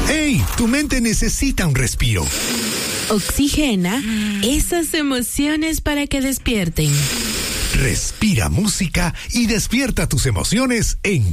¡Hey! Tu mente necesita un respiro. Oxigena esas emociones para que despierten. Respira música y despierta tus emociones en